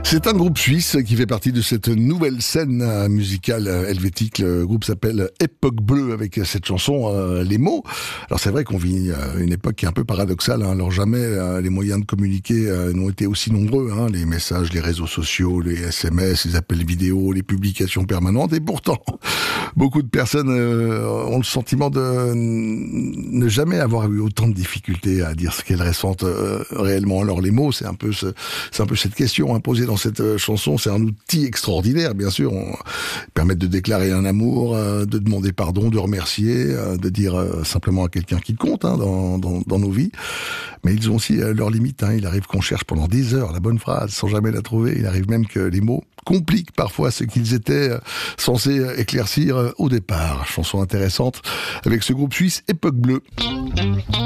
C'est un groupe suisse qui fait partie de cette nouvelle scène musicale helvétique. Le groupe s'appelle Époque Bleue avec cette chanson Les Mots. Alors c'est vrai qu'on vit une époque qui est un peu paradoxale. Alors jamais les moyens de communiquer n'ont été aussi nombreux. Les messages, les réseaux sociaux, les SMS, les appels vidéo, les publications permanentes. Et pourtant, beaucoup de personnes ont le sentiment de ne jamais avoir eu autant de difficultés à dire ce qu'elles ressentent réellement. Alors les mots, c'est un peu cette question posée dans cette chanson. C'est un outil extraordinaire, bien sûr. Ils permettent de déclarer un amour, de demander pardon, de remercier, de dire simplement à quelqu'un qui compte dans nos vies. Mais ils ont aussi leurs limites. Il arrive qu'on cherche pendant des heures la bonne phrase sans jamais la trouver. Il arrive même que les mots compliquent parfois ce qu'ils étaient censés éclaircir au départ. Chanson intéressante avec ce groupe suisse Époque Bleue.